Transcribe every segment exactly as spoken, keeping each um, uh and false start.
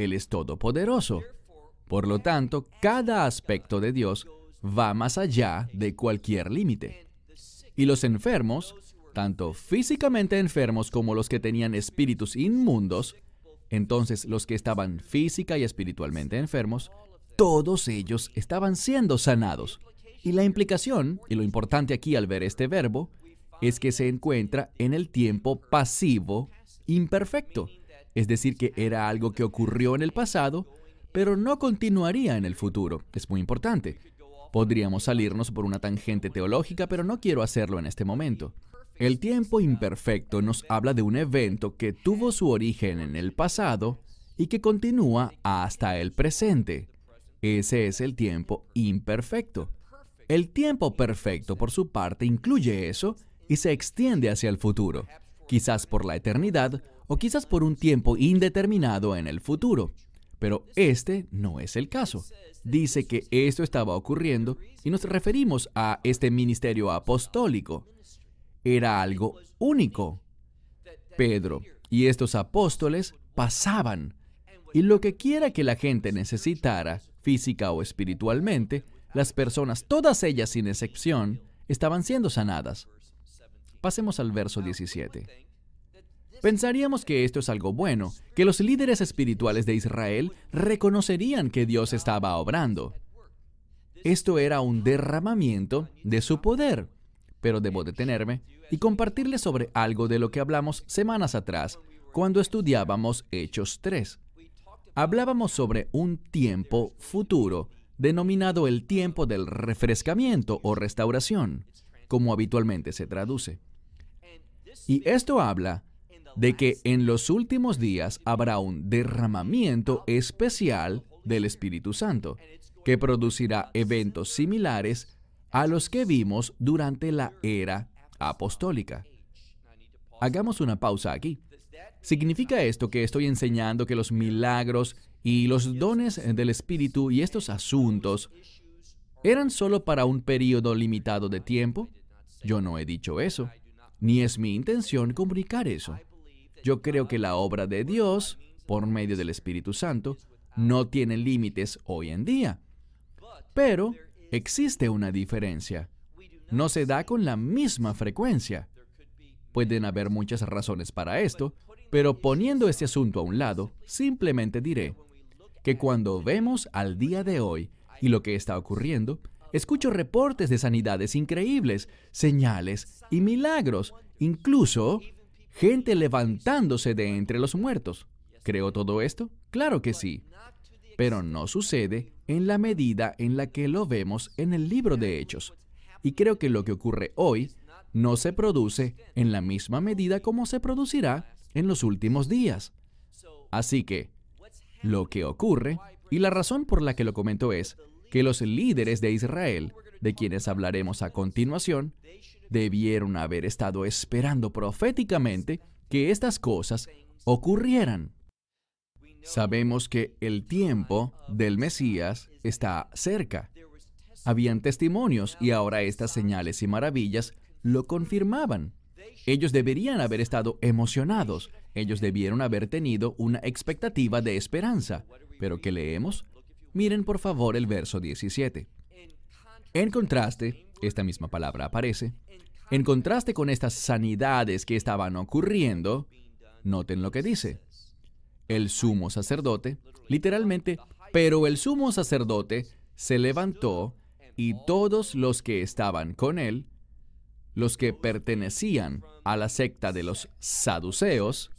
Él es todopoderoso. Por lo tanto, cada aspecto de Dios va más allá de cualquier límite. Y los enfermos, tanto físicamente enfermos como los que tenían espíritus inmundos, entonces los que estaban física y espiritualmente enfermos, todos ellos estaban siendo sanados. Y la implicación, y lo importante aquí al ver este verbo, es que se encuentra en el tiempo pasivo imperfecto. Es decir, que era algo que ocurrió en el pasado, pero no continuaría en el futuro. Es muy importante. Podríamos salirnos por una tangente teológica, pero no quiero hacerlo en este momento. El tiempo imperfecto nos habla de un evento que tuvo su origen en el pasado y que continúa hasta el presente. Ese es el tiempo imperfecto. El tiempo perfecto, por su parte, incluye eso y se extiende hacia el futuro, quizás por la eternidad o quizás por un tiempo indeterminado en el futuro. Pero este no es el caso. Dice que esto estaba ocurriendo y nos referimos a este ministerio apostólico. Era algo único. Pedro y estos apóstoles pasaban. Y lo que quiera que la gente necesitara, física o espiritualmente, las personas, todas ellas sin excepción, estaban siendo sanadas. Pasemos al verso diecisiete. Pensaríamos que esto es algo bueno, que los líderes espirituales de Israel reconocerían que Dios estaba obrando. Esto era un derramamiento de su poder. Pero debo detenerme y compartirles sobre algo de lo que hablamos semanas atrás, cuando estudiábamos Hechos tres. Hablábamos sobre un tiempo futuro, denominado el tiempo del refrescamiento o restauración, como habitualmente se traduce. Y esto habla de que en los últimos días habrá un derramamiento especial del Espíritu Santo, que producirá eventos similares a los que vimos durante la era apostólica. Hagamos una pausa aquí. ¿Significa esto que estoy enseñando que los milagros y los dones del Espíritu y estos asuntos eran solo para un periodo limitado de tiempo? Yo no he dicho eso, ni es mi intención comunicar eso. Yo creo que la obra de Dios, por medio del Espíritu Santo, no tiene límites hoy en día. Pero existe una diferencia. No se da con la misma frecuencia. Pueden haber muchas razones para esto, pero poniendo este asunto a un lado, simplemente diré que cuando vemos al día de hoy y lo que está ocurriendo, escucho reportes de sanidades increíbles, señales y milagros, incluso gente levantándose de entre los muertos. ¿Creo todo esto? Claro que sí. Pero no sucede en la medida en la que lo vemos en el libro de Hechos. Y creo que lo que ocurre hoy no se produce en la misma medida como se producirá en los últimos días. Así que, lo que ocurre, y la razón por la que lo comento es que los líderes de Israel, de quienes hablaremos a continuación, debieron haber estado esperando proféticamente que estas cosas ocurrieran. Sabemos que el tiempo del Mesías está cerca. Habían testimonios y ahora estas señales y maravillas lo confirmaban. Ellos deberían haber estado emocionados. Ellos debieron haber tenido una expectativa de esperanza. ¿Pero qué leemos? Miren por favor el verso diecisiete. En contraste, esta misma palabra aparece, en contraste con estas sanidades que estaban ocurriendo, noten lo que dice. El sumo sacerdote, literalmente, pero el sumo sacerdote se levantó y todos los que estaban con él, los que pertenecían a la secta de los saduceos,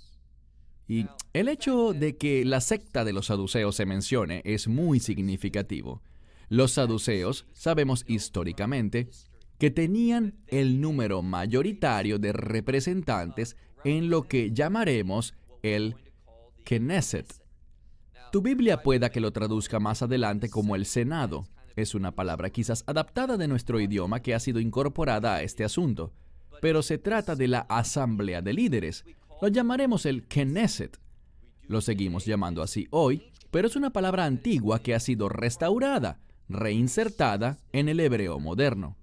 y el hecho de que la secta de los saduceos se mencione es muy significativo. Los saduceos, sabemos históricamente, que tenían el número mayoritario de representantes en lo que llamaremos el Knesset. Tu Biblia pueda que lo traduzca más adelante como el Senado. Es una palabra quizás adaptada de nuestro idioma que ha sido incorporada a este asunto, pero se trata de la Asamblea de Líderes. Lo llamaremos el Knesset. Lo seguimos llamando así hoy, pero es una palabra antigua que ha sido restaurada, reinsertada en el hebreo moderno.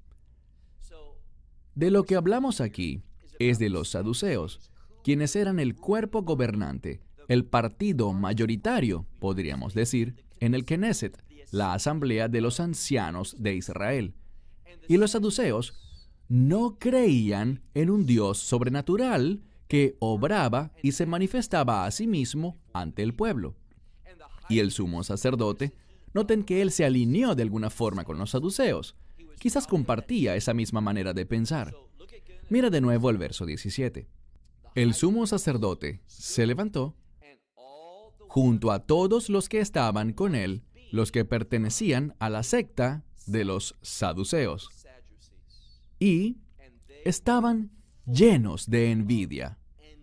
De lo que hablamos aquí es de los saduceos, quienes eran el cuerpo gobernante, el partido mayoritario, podríamos decir, en el Knesset, la asamblea de los ancianos de Israel. Y los saduceos no creían en un Dios sobrenatural que obraba y se manifestaba a sí mismo ante el pueblo. Y el sumo sacerdote, noten que él se alineó de alguna forma con los saduceos. Quizás compartía esa misma manera de pensar. Mira de nuevo el verso diecisiete. El sumo sacerdote se levantó junto a todos los que estaban con él, los que pertenecían a la secta de los saduceos, y estaban llenos de envidia.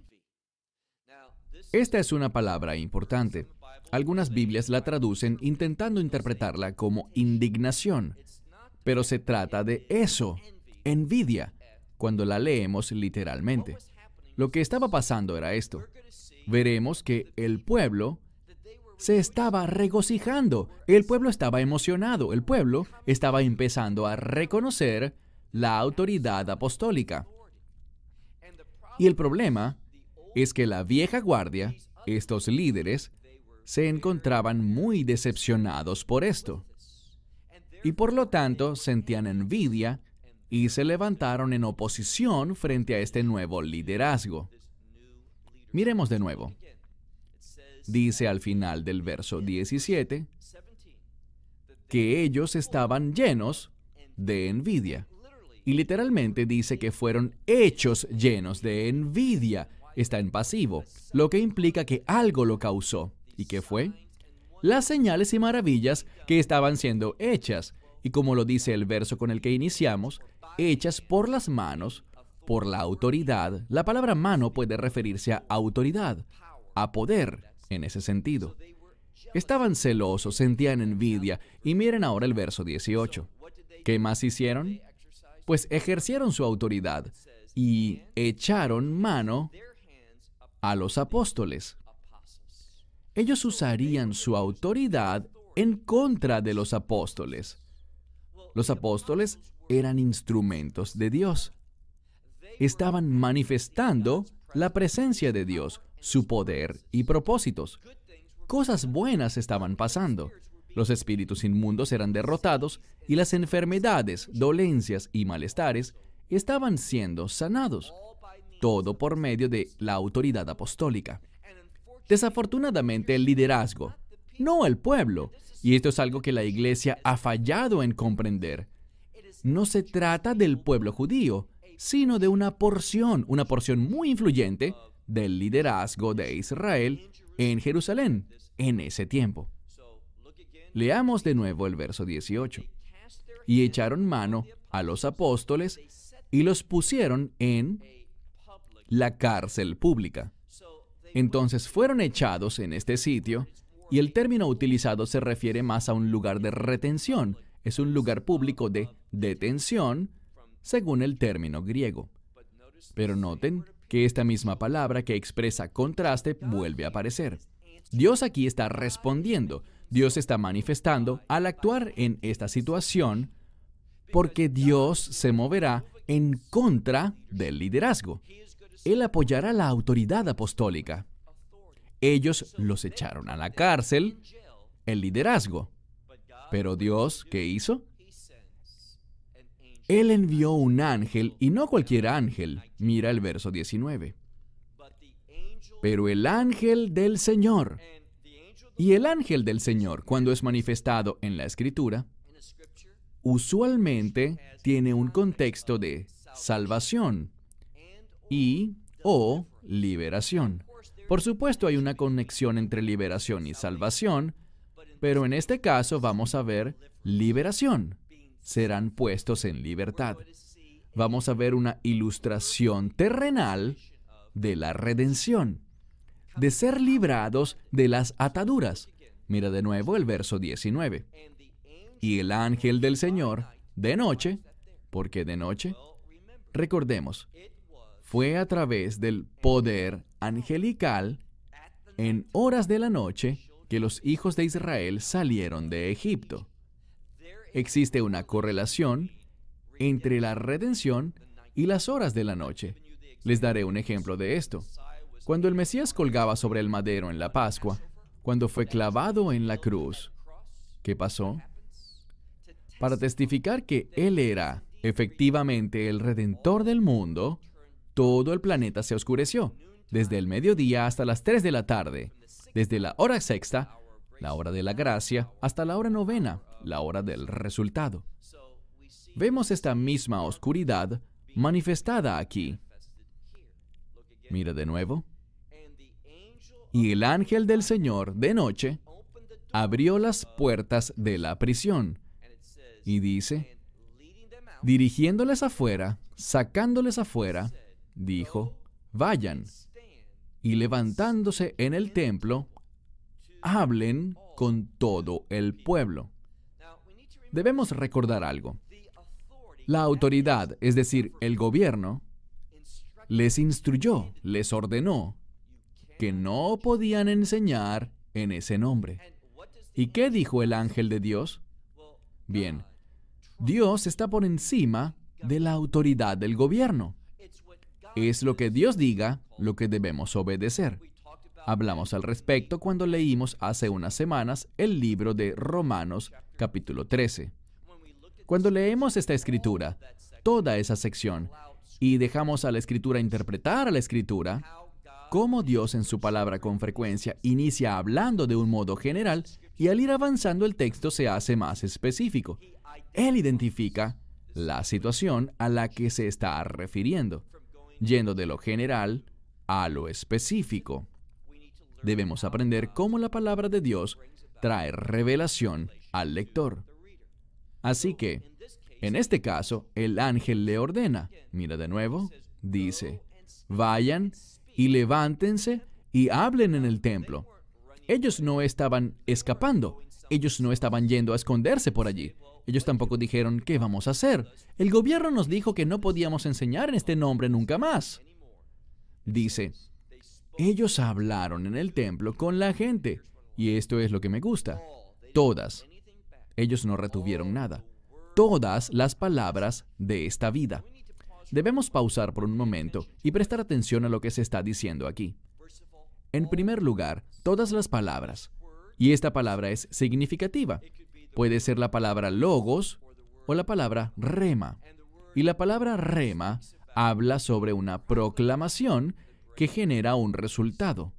Esta es una palabra importante. Algunas Biblias la traducen intentando interpretarla como indignación, pero se trata de eso, envidia, cuando la leemos literalmente. Lo que estaba pasando era esto. Veremos que el pueblo se estaba regocijando, el pueblo estaba emocionado, el pueblo estaba empezando a reconocer la autoridad apostólica. Y el problema es que la vieja guardia, estos líderes, se encontraban muy decepcionados por esto. Y por lo tanto sentían envidia y se levantaron en oposición frente a este nuevo liderazgo. Miremos de nuevo. Dice al final del verso diecisiete que ellos estaban llenos de envidia. Y literalmente dice que fueron hechos llenos de envidia. Está en pasivo, lo que implica que algo lo causó. ¿Y qué fue? Las señales y maravillas que estaban siendo hechas. Y como lo dice el verso con el que iniciamos, hechas por las manos, por la autoridad. La palabra mano puede referirse a autoridad, a poder, en ese sentido. Estaban celosos, sentían envidia. Y miren ahora el verso dieciocho. ¿Qué más hicieron? Pues ejercieron su autoridad y echaron mano a los apóstoles. Ellos usarían su autoridad en contra de los apóstoles. Los apóstoles eran instrumentos de Dios. Estaban manifestando la presencia de Dios, su poder y propósitos. Cosas buenas estaban pasando. Los espíritus inmundos eran derrotados y las enfermedades, dolencias y malestares estaban siendo sanados. Todo por medio de la autoridad apostólica. Desafortunadamente, el liderazgo, no el pueblo, y esto es algo que la iglesia ha fallado en comprender. No se trata del pueblo judío, sino de una porción, una porción muy influyente del liderazgo de Israel en Jerusalén en ese tiempo. Leamos de nuevo el verso dieciocho. Y echaron mano a los apóstoles y los pusieron en la cárcel pública. Entonces fueron echados en este sitio, y el término utilizado se refiere más a un lugar de retención. Es un lugar público de detención, según el término griego. Pero noten que esta misma palabra que expresa contraste vuelve a aparecer. Dios aquí está respondiendo. Dios está manifestando al actuar en esta situación, porque Dios se moverá en contra del liderazgo. Él apoyará la autoridad apostólica. Ellos los echaron a la cárcel, el liderazgo. Pero Dios, ¿qué hizo? Él envió un ángel, y no cualquier ángel. Mira el verso diecinueve. Pero el ángel del Señor. Y el ángel del Señor, cuando es manifestado en la Escritura, usualmente tiene un contexto de salvación y o liberación. Por supuesto, hay una conexión entre liberación y salvación, pero en este caso vamos a ver liberación. Serán puestos en libertad. Vamos a ver una ilustración terrenal de la redención, de ser librados de las ataduras. Mira de nuevo el verso diecinueve. Y el ángel del Señor, de noche, ¿por qué de noche? Recordemos, fue a través del poder angelical en horas de la noche que los hijos de Israel salieron de Egipto. Existe una correlación entre la redención y las horas de la noche. Les daré un ejemplo de esto. Cuando el Mesías colgaba sobre el madero en la Pascua, cuando fue clavado en la cruz, ¿qué pasó? Para testificar que Él era efectivamente el Redentor del mundo, todo el planeta se oscureció, desde el mediodía hasta las tres de la tarde, desde la hora sexta, la hora de la gracia, hasta la hora novena, la hora del resultado. Vemos esta misma oscuridad manifestada aquí. Mira de nuevo. Y el ángel del Señor, de noche, abrió las puertas de la prisión. Y dice, dirigiéndoles afuera, sacándoles afuera, dijo, vayan, y levantándose en el templo, hablen con todo el pueblo. Debemos recordar algo. La autoridad, es decir, el gobierno, les instruyó, les ordenó que no podían enseñar en ese nombre. ¿Y qué dijo el ángel de Dios? Bien, Dios está por encima de la autoridad del gobierno. Es lo que Dios diga lo que debemos obedecer. Hablamos al respecto cuando leímos hace unas semanas el libro de Romanos, capítulo trece. Cuando leemos esta escritura, toda esa sección, y dejamos a la escritura interpretar a la escritura, cómo Dios en su palabra con frecuencia inicia hablando de un modo general y al ir avanzando el texto se hace más específico. Él identifica la situación a la que se está refiriendo, yendo de lo general a lo específico. Debemos aprender cómo la palabra de Dios trae revelación al lector. Así que, en este caso, el ángel le ordena, mira de nuevo, dice, vayan y levántense y hablen en el templo. Ellos no estaban escapando, ellos no estaban yendo a esconderse por allí. Ellos tampoco dijeron, ¿qué vamos a hacer? El gobierno nos dijo que no podíamos enseñar en este nombre nunca más. Dice, ellos hablaron en el templo con la gente, y esto es lo que me gusta. Todas. Ellos no retuvieron nada. Todas las palabras de esta vida. Debemos pausar por un momento y prestar atención a lo que se está diciendo aquí. En primer lugar, todas las palabras. Y esta palabra es significativa. Puede ser la palabra logos o la palabra rema. Y la palabra rema habla sobre una proclamación que genera un resultado.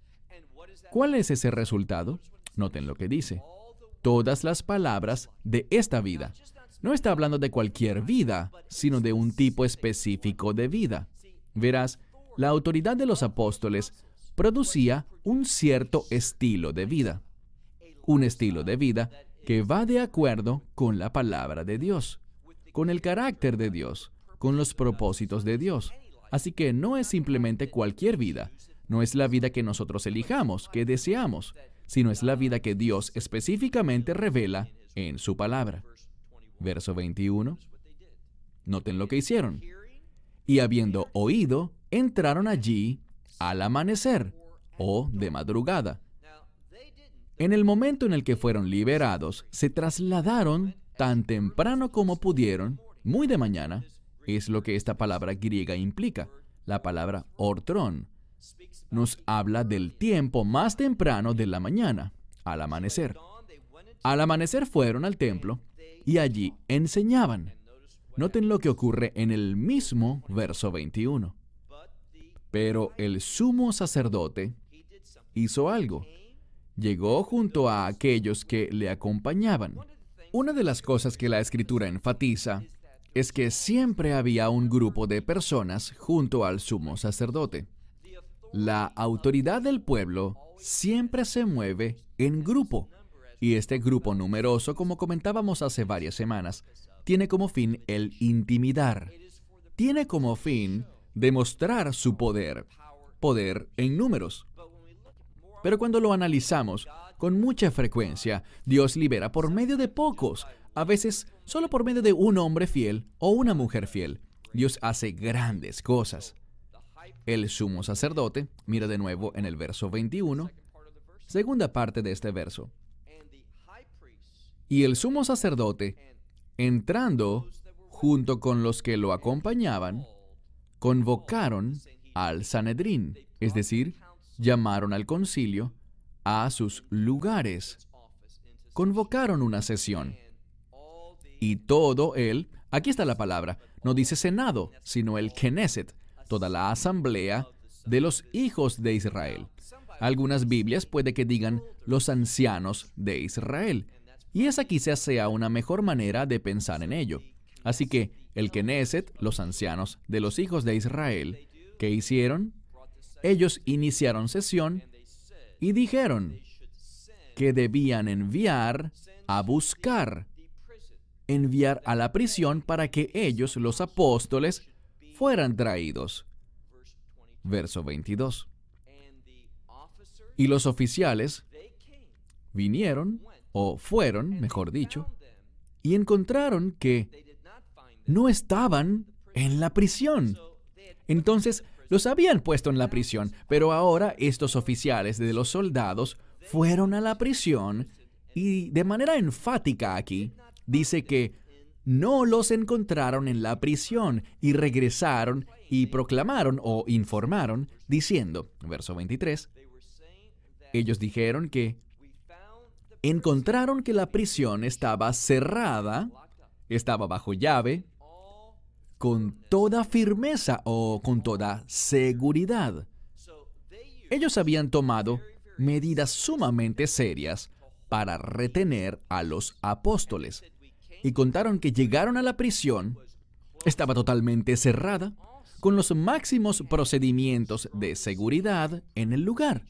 ¿Cuál es ese resultado? Noten lo que dice. Todas las palabras de esta vida. No está hablando de cualquier vida, sino de un tipo específico de vida. Verás, la autoridad de los apóstoles producía un cierto estilo de vida. Un estilo de vida que va de acuerdo con la palabra de Dios, con el carácter de Dios, con los propósitos de Dios. Así que no es simplemente cualquier vida, no es la vida que nosotros elijamos, que deseamos, sino es la vida que Dios específicamente revela en su palabra. Verso veintiuno. Noten lo que hicieron. Y habiendo oído, entraron allí al amanecer o de madrugada. En el momento en el que fueron liberados, se trasladaron tan temprano como pudieron, muy de mañana, es lo que esta palabra griega implica. La palabra ortrón nos habla del tiempo más temprano de la mañana, al amanecer. Al amanecer fueron al templo y allí enseñaban. Noten lo que ocurre en el mismo verso veintiuno. Pero el sumo sacerdote hizo algo. Llegó junto a aquellos que le acompañaban. Una de las cosas que la Escritura enfatiza es que siempre había un grupo de personas junto al sumo sacerdote. La autoridad del pueblo siempre se mueve en grupo. Y este grupo numeroso, como comentábamos hace varias semanas, tiene como fin el intimidar. Tiene como fin demostrar su poder. Poder en números. Pero cuando lo analizamos, con mucha frecuencia, Dios libera por medio de pocos, a veces solo por medio de un hombre fiel o una mujer fiel. Dios hace grandes cosas. El sumo sacerdote, mira de nuevo en el verso veintiuno, segunda parte de este verso. Y el sumo sacerdote, entrando junto con los que lo acompañaban, convocaron al Sanedrín, es decir, llamaron al concilio a sus lugares. Convocaron una sesión. Y todo el, aquí está la palabra, no dice Senado, sino el Knesset, toda la asamblea de los hijos de Israel. Algunas Biblias puede que digan los ancianos de Israel. Y esa quizás sea una mejor manera de pensar en ello. Así que el Knesset, los ancianos de los hijos de Israel, ¿qué hicieron? Ellos iniciaron sesión y dijeron que debían enviar a buscar, enviar a la prisión para que ellos, los apóstoles, fueran traídos. Verso veintidós. Y los oficiales vinieron, o fueron, mejor dicho, y encontraron que no estaban en la prisión. Entonces, los habían puesto en la prisión, pero ahora estos oficiales de los soldados fueron a la prisión y de manera enfática aquí dice que no los encontraron en la prisión y regresaron y proclamaron o informaron diciendo, verso veintitrés, ellos dijeron que encontraron que la prisión estaba cerrada, estaba bajo llave, con toda firmeza o con toda seguridad. Ellos habían tomado medidas sumamente serias para retener a los apóstoles y contaron que llegaron a la prisión, estaba totalmente cerrada, con los máximos procedimientos de seguridad en el lugar.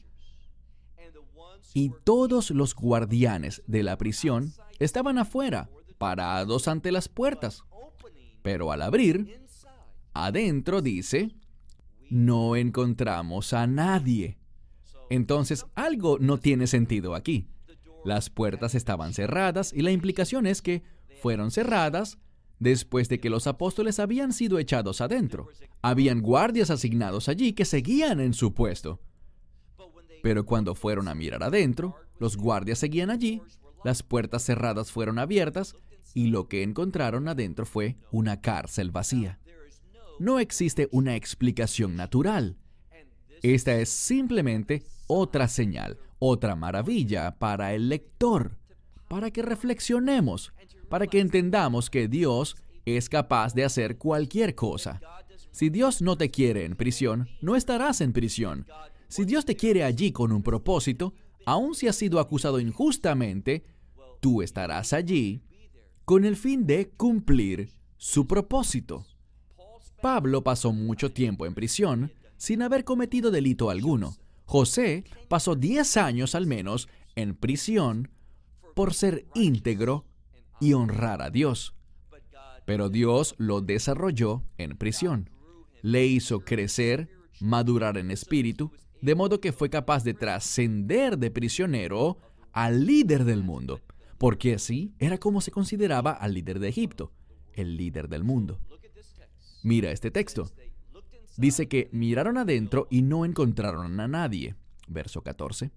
Y todos los guardianes de la prisión estaban afuera, parados ante las puertas. Pero al abrir, adentro dice, no encontramos a nadie. Entonces, algo no tiene sentido aquí. Las puertas estaban cerradas y la implicación es que fueron cerradas después de que los apóstoles habían sido echados adentro. Habían guardias asignados allí que seguían en su puesto. Pero cuando fueron a mirar adentro, los guardias seguían allí, las puertas cerradas fueron abiertas y lo que encontraron adentro fue una cárcel vacía. No existe una explicación natural. Esta es simplemente otra señal, otra maravilla para el lector, para que reflexionemos, para que entendamos que Dios es capaz de hacer cualquier cosa. Si Dios no te quiere en prisión, no estarás en prisión. Si Dios te quiere allí con un propósito, aun si has sido acusado injustamente, tú estarás allí con el fin de cumplir su propósito. Pablo pasó mucho tiempo en prisión sin haber cometido delito alguno. José pasó diez años al menos en prisión por ser íntegro y honrar a Dios. Pero Dios lo desarrolló en prisión. Le hizo crecer, madurar en espíritu, de modo que fue capaz de trascender de prisionero al líder del mundo. Porque así era como se consideraba al líder de Egipto, el líder del mundo. Mira este texto. Dice que miraron adentro y no encontraron a nadie. Verso catorce.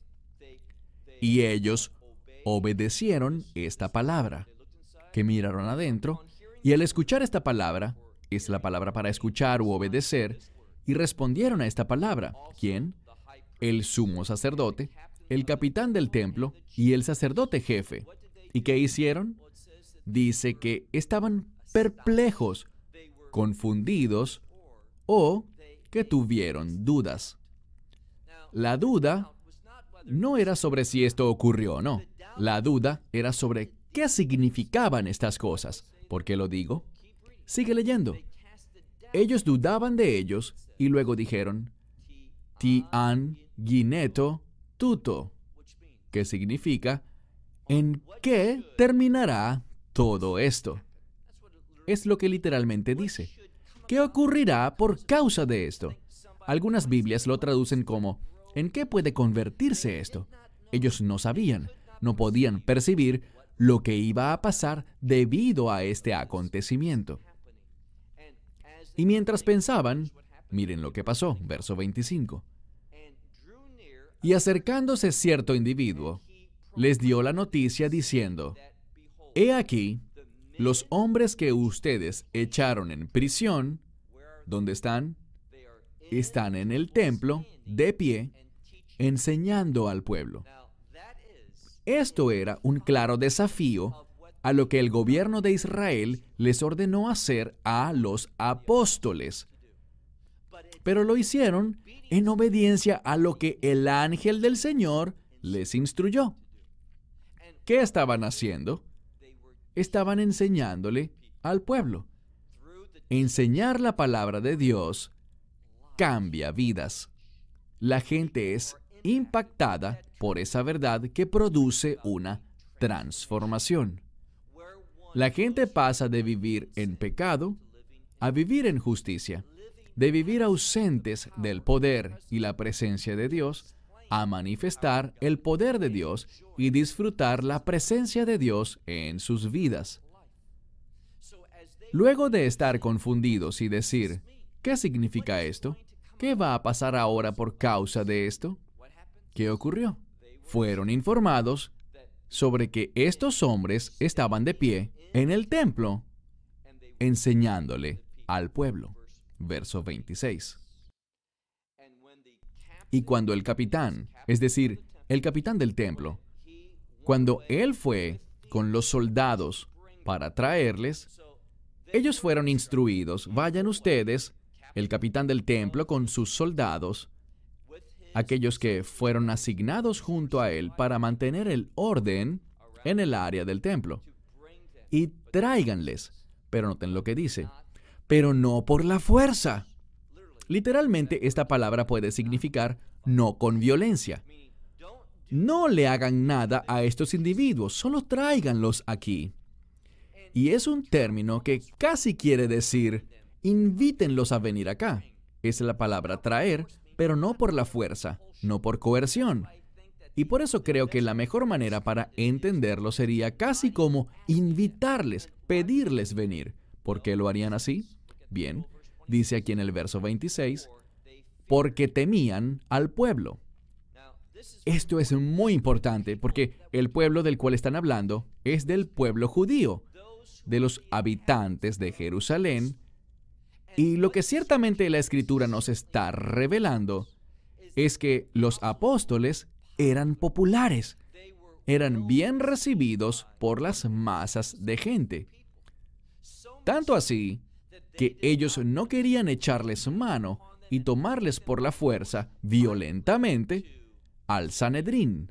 Y ellos obedecieron esta palabra, que miraron adentro, y al escuchar esta palabra, es la palabra para escuchar u obedecer, y respondieron a esta palabra. ¿Quién? El sumo sacerdote, el capitán del templo y el sacerdote jefe. ¿Y qué hicieron? Dice que estaban perplejos, confundidos o que tuvieron dudas. La duda no era sobre si esto ocurrió o no. La duda era sobre qué significaban estas cosas. ¿Por qué lo digo? Sigue leyendo. Ellos dudaban de ellos y luego dijeron, Ti an gineto tuto, que significa, ¿en qué terminará todo esto? Es lo que literalmente dice. ¿Qué ocurrirá por causa de esto? Algunas Biblias lo traducen como, ¿en qué puede convertirse esto? Ellos no sabían, no podían percibir lo que iba a pasar debido a este acontecimiento. Y mientras pensaban, miren lo que pasó, verso veinticinco. Y acercándose cierto individuo, les dio la noticia diciendo, He aquí, los hombres que ustedes echaron en prisión, ¿dónde están? están en el templo, de pie, enseñando al pueblo. Esto era un claro desafío a lo que el gobierno de Israel les ordenó hacer a los apóstoles. Pero lo hicieron en obediencia a lo que el ángel del Señor les instruyó. ¿Qué estaban haciendo? Estaban enseñándole al pueblo. Enseñar la palabra de Dios cambia vidas. La gente es impactada por esa verdad que produce una transformación. La gente pasa de vivir en pecado a vivir en justicia, de vivir ausentes del poder y la presencia de Dios a manifestar el poder de Dios y disfrutar la presencia de Dios en sus vidas. Luego de estar confundidos y decir, ¿qué significa esto? ¿Qué va a pasar ahora por causa de esto? ¿Qué ocurrió? Fueron informados sobre que estos hombres estaban de pie en el templo, enseñándole al pueblo. Verso veintiséis. Y cuando el capitán, es decir, el capitán del templo, cuando él fue con los soldados para traerles, ellos fueron instruidos, vayan ustedes, el capitán del templo con sus soldados, aquellos que fueron asignados junto a él para mantener el orden en el área del templo, y tráiganles, pero noten lo que dice, pero no por la fuerza. Literalmente, esta palabra puede significar no con violencia. No le hagan nada a estos individuos, solo tráiganlos aquí. Y es un término que casi quiere decir, invítenlos a venir acá. Es la palabra traer, pero no por la fuerza, no por coerción. Y por eso creo que la mejor manera para entenderlo sería casi como invitarles, pedirles venir. ¿Por qué lo harían así? Bien, dice aquí en el verso veintiséis, porque temían al pueblo. Esto es muy importante porque el pueblo del cual están hablando es del pueblo judío, de los habitantes de Jerusalén, y lo que ciertamente la Escritura nos está revelando es que los apóstoles eran populares, eran bien recibidos por las masas de gente. Tanto así que ellos no querían echarles mano y tomarles por la fuerza violentamente al Sanedrín,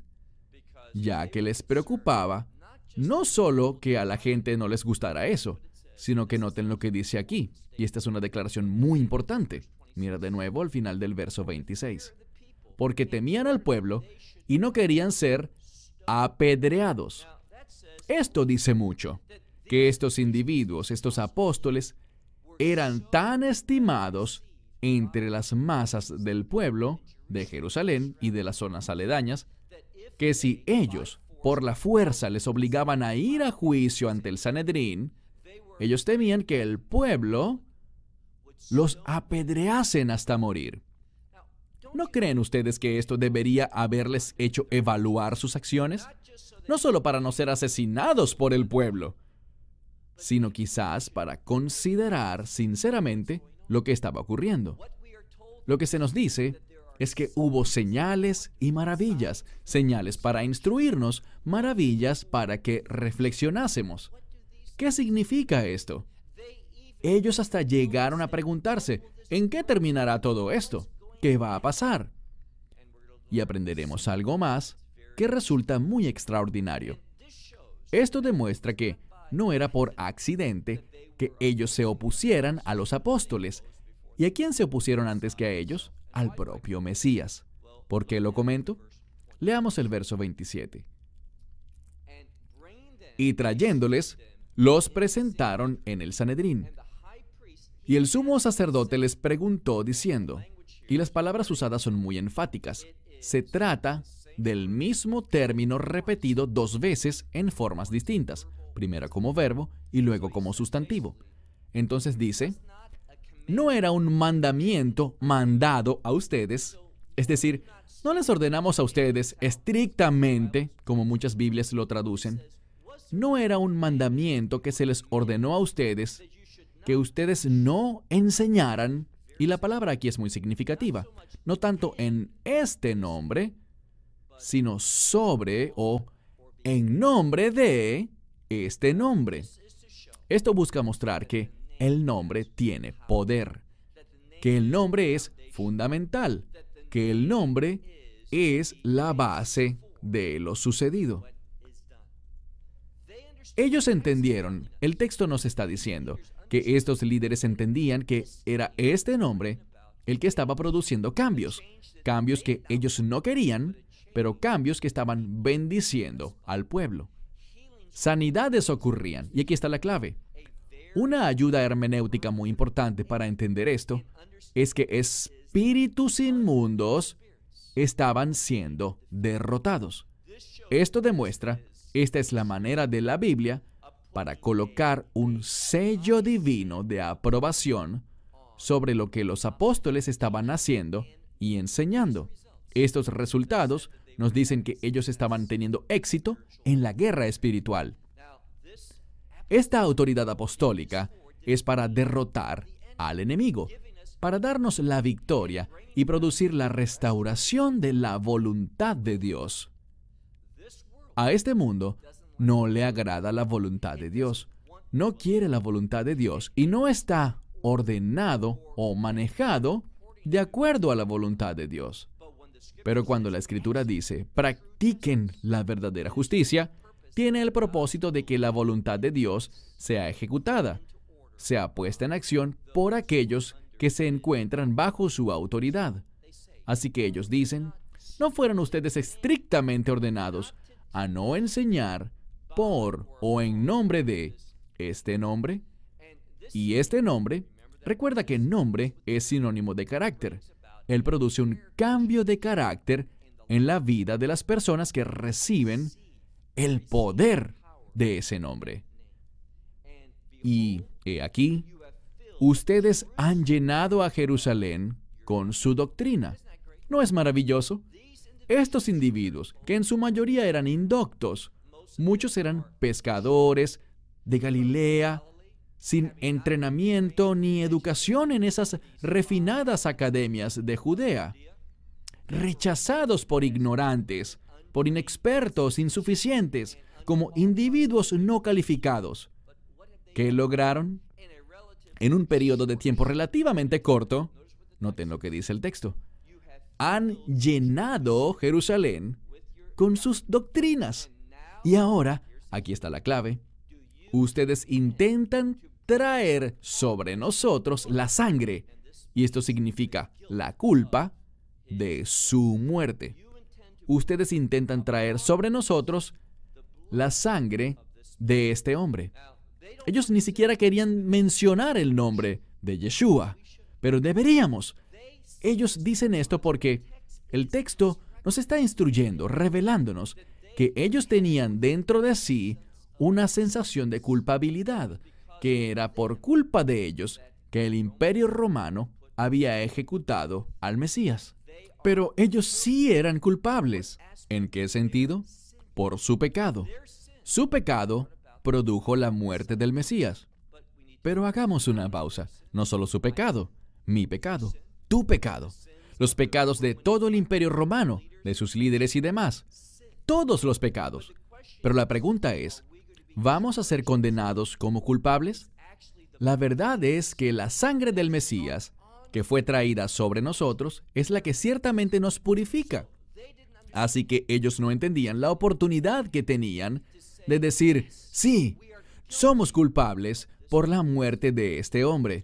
ya que les preocupaba no solo que a la gente no les gustara eso, sino que noten lo que dice aquí, y esta es una declaración muy importante. Mira de nuevo al final del verso veintiséis. Porque temían al pueblo y no querían ser apedreados. Esto dice mucho, que estos individuos, estos apóstoles, eran tan estimados entre las masas del pueblo de Jerusalén y de las zonas aledañas, que si ellos, por la fuerza, les obligaban a ir a juicio ante el Sanedrín, ellos temían que el pueblo los apedreasen hasta morir. ¿No creen ustedes que esto debería haberles hecho evaluar sus acciones? No solo para no ser asesinados por el pueblo, sino quizás para considerar sinceramente lo que estaba ocurriendo. Lo que se nos dice es que hubo señales y maravillas, señales para instruirnos, maravillas para que reflexionásemos. ¿Qué significa esto? Ellos hasta llegaron a preguntarse, ¿en qué terminará todo esto? ¿Qué va a pasar? Y aprenderemos algo más que resulta muy extraordinario. Esto demuestra que no era por accidente que ellos se opusieran a los apóstoles. ¿Y a quién se opusieron antes que a ellos? Al propio Mesías. ¿Por qué lo comento? Leamos el verso veintisiete. Y trayéndoles, los presentaron en el Sanedrín. Y el sumo sacerdote les preguntó diciendo, y las palabras usadas son muy enfáticas, se trata del mismo término repetido dos veces en formas distintas, primero como verbo y luego como sustantivo. Entonces dice, no era un mandamiento mandado a ustedes, es decir, no les ordenamos a ustedes estrictamente, como muchas Biblias lo traducen. No era un mandamiento que se les ordenó a ustedes que ustedes no enseñaran Y la palabra aquí es muy significativa. No tanto en este nombre, sino sobre o en nombre de este nombre. Esto busca mostrar que el nombre tiene poder, que el nombre es fundamental, que el nombre es la base de lo sucedido. Ellos entendieron, el texto nos está diciendo, que estos líderes entendían que era este nombre el que estaba produciendo cambios, cambios que ellos no querían, pero cambios que estaban bendiciendo al pueblo. Sanidades ocurrían, y aquí está la clave. Una ayuda hermenéutica muy importante para entender esto es que espíritus inmundos estaban siendo derrotados. Esto demuestra, esta es la manera de la Biblia para colocar un sello divino de aprobación sobre lo que los apóstoles estaban haciendo y enseñando. Estos resultados nos dicen que ellos estaban teniendo éxito en la guerra espiritual. Esta autoridad apostólica es para derrotar al enemigo, para darnos la victoria y producir la restauración de la voluntad de Dios. A este mundo no le agrada la voluntad de Dios, no quiere la voluntad de Dios y no está ordenado o manejado de acuerdo a la voluntad de Dios. Pero cuando la Escritura dice, practiquen la verdadera justicia, tiene el propósito de que la voluntad de Dios sea ejecutada, sea puesta en acción por aquellos que se encuentran bajo su autoridad. Así que ellos dicen, no fueron ustedes estrictamente ordenados a no enseñar por o en nombre de este nombre. Y este nombre, recuerda que nombre es sinónimo de carácter. Él produce un cambio de carácter en la vida de las personas que reciben el poder de ese nombre. Y he aquí, ustedes han llenado a Jerusalén con su doctrina. ¿No es maravilloso? Estos individuos, que en su mayoría eran indoctos, muchos eran pescadores de Galilea, sin entrenamiento ni educación en esas refinadas academias de Judea, rechazados por ignorantes, por inexpertos, insuficientes, como individuos no calificados. ¿Qué lograron? En un periodo de tiempo relativamente corto, noten lo que dice el texto, han llenado Jerusalén con sus doctrinas. Y ahora, aquí está la clave, ustedes intentan traer sobre nosotros la sangre, y esto significa la culpa de su muerte. Ustedes intentan traer sobre nosotros la sangre de este hombre. Ellos ni siquiera querían mencionar el nombre de Yeshua, pero deberíamos. Ellos dicen esto porque el texto nos está instruyendo, revelándonos que ellos tenían dentro de sí una sensación de culpabilidad, que era por culpa de ellos que el Imperio Romano había ejecutado al Mesías. Pero ellos sí eran culpables. ¿En qué sentido? Por su pecado. Su pecado produjo la muerte del Mesías. Pero hagamos una pausa. No solo su pecado, mi pecado, tu pecado, los pecados de todo el Imperio Romano, de sus líderes y demás. Todos los pecados. Pero la pregunta es, ¿vamos a ser condenados como culpables? La verdad es que la sangre del Mesías, que fue traída sobre nosotros, es la que ciertamente nos purifica. Así que ellos no entendían la oportunidad que tenían de decir, sí, somos culpables por la muerte de este hombre.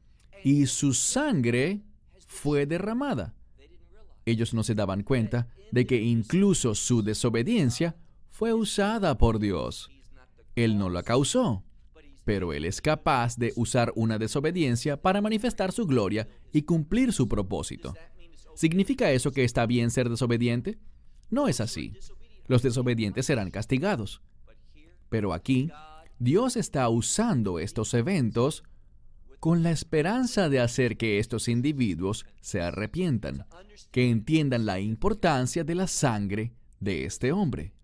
Y su sangre fue derramada. Ellos no se daban cuenta de que incluso su desobediencia fue usada por Dios. Él no la causó, pero Él es capaz de usar una desobediencia para manifestar su gloria y cumplir su propósito. ¿Significa eso que está bien ser desobediente? No es así. Los desobedientes serán castigados. Pero aquí, Dios está usando estos eventos con la esperanza de hacer que estos individuos se arrepientan, que entiendan la importancia de la sangre de este hombre.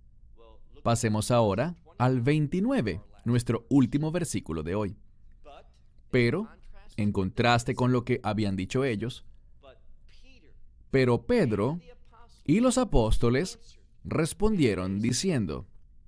Pasemos ahora al veintinueve, nuestro último versículo de hoy. Pero, en contraste con lo que habían dicho ellos. Pero Pedro y los apóstoles respondieron diciendo,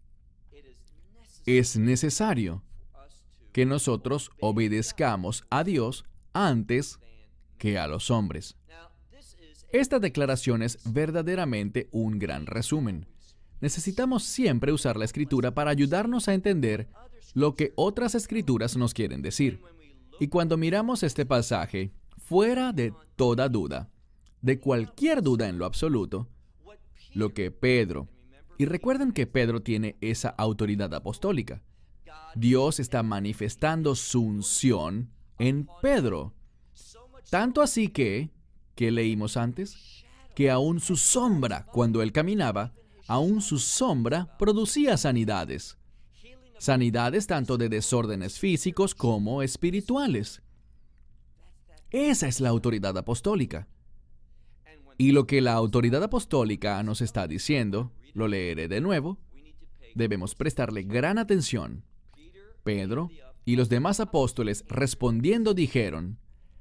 es necesario que nosotros obedezcamos a Dios antes que a los hombres. Esta declaración es verdaderamente un gran resumen. Necesitamos siempre usar la Escritura para ayudarnos a entender lo que otras Escrituras nos quieren decir. Y cuando miramos este pasaje, fuera de toda duda, de cualquier duda en lo absoluto, lo que Pedro, y recuerden que Pedro tiene esa autoridad apostólica, Dios está manifestando su unción en Pedro. Tanto así que, ¿qué leímos antes? Que aún su sombra, cuando él caminaba, aún su sombra producía sanidades. Sanidades tanto de desórdenes físicos como espirituales. Esa es la autoridad apostólica. Y lo que la autoridad apostólica nos está diciendo, lo leeré de nuevo, debemos prestarle gran atención. Pedro y los demás apóstoles respondiendo dijeron,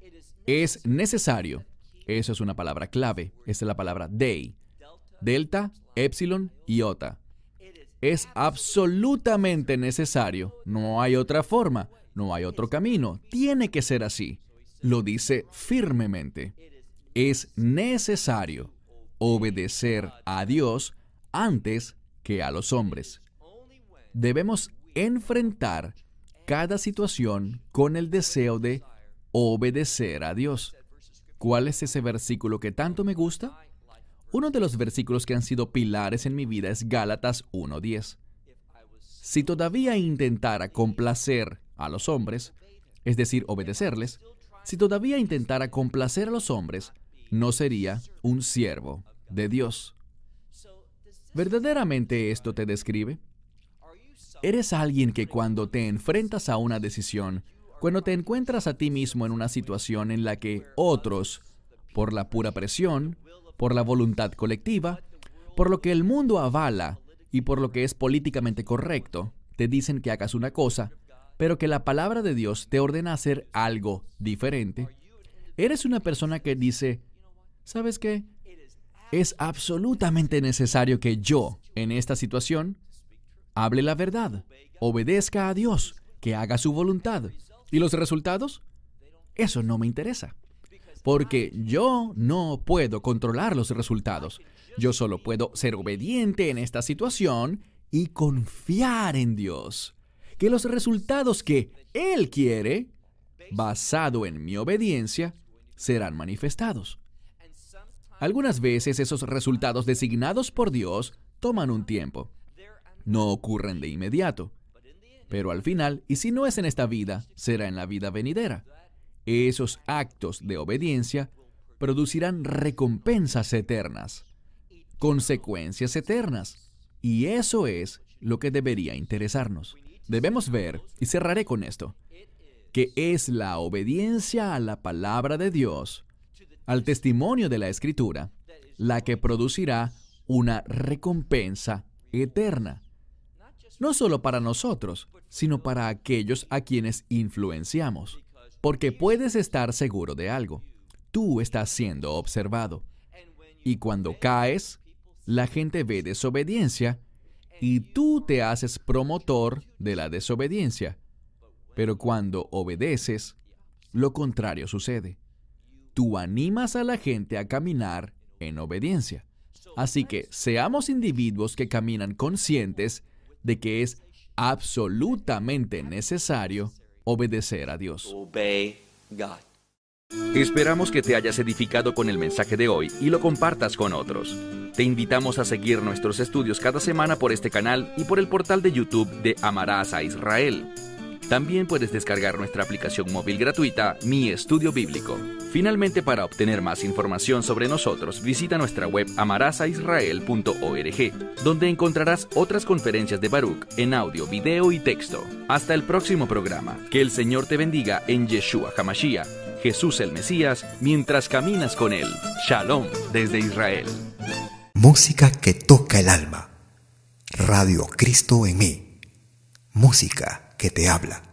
es necesario, eso es una palabra clave, esa es la palabra dei, delta, epsilon, iota. Es absolutamente necesario, no hay otra forma, no hay otro camino, tiene que ser así. Lo dice firmemente. Es necesario obedecer a Dios antes que a los hombres. Debemos enfrentar cada situación con el deseo de obedecer a Dios. ¿Cuál es ese versículo que tanto me gusta? Uno de los versículos que han sido pilares en mi vida es Gálatas uno diez. Si todavía intentara complacer a los hombres, es decir, obedecerles, si todavía intentara complacer a los hombres, no sería un siervo de Dios. ¿Verdaderamente esto te describe? ¿Eres alguien que cuando te enfrentas a una decisión, cuando te encuentras a ti mismo en una situación en la que otros, por la pura presión, por la voluntad colectiva, por lo que el mundo avala y por lo que es políticamente correcto, te dicen que hagas una cosa, pero que la palabra de Dios te ordena hacer algo diferente? ¿Eres una persona que dice, ¿sabes qué? Es absolutamente necesario que yo, en esta situación, hable la verdad, obedezca a Dios, que haga su voluntad? ¿Y los resultados? Eso no me interesa, porque yo no puedo controlar los resultados. Yo solo puedo ser obediente en esta situación y confiar en Dios, que los resultados que Él quiere, basado en mi obediencia, serán manifestados. Algunas veces esos resultados designados por Dios toman un tiempo. No ocurren de inmediato. Pero al final, y si no es en esta vida, será en la vida venidera. Esos actos de obediencia producirán recompensas eternas, consecuencias eternas. Y eso es lo que debería interesarnos. Debemos ver, y cerraré con esto, que es la obediencia a la palabra de Dios, al testimonio de la Escritura, la que producirá una recompensa eterna. No solo para nosotros, sino para aquellos a quienes influenciamos. Porque puedes estar seguro de algo. Tú estás siendo observado. Y cuando caes, la gente ve desobediencia y tú te haces promotor de la desobediencia. Pero cuando obedeces, lo contrario sucede. Tú animas a la gente a caminar en obediencia. Así que seamos individuos que caminan conscientes de que es absolutamente necesario obedecer a Dios. Esperamos que te hayas edificado con el mensaje de hoy y lo compartas con otros. Te invitamos a seguir nuestros estudios cada semana por este canal y por el portal de YouTube de Amarás a Israel. También puedes descargar nuestra aplicación móvil gratuita, Mi Estudio Bíblico. Finalmente, para obtener más información sobre nosotros, visita nuestra web amarás a israel punto org, donde encontrarás otras conferencias de Baruch en audio, video y texto. Hasta el próximo programa. Que el Señor te bendiga en Yeshua HaMashiach, Jesús el Mesías, mientras caminas con Él. Shalom desde Israel. Música que toca el alma. Radio Cristo en mí. Música que te habla.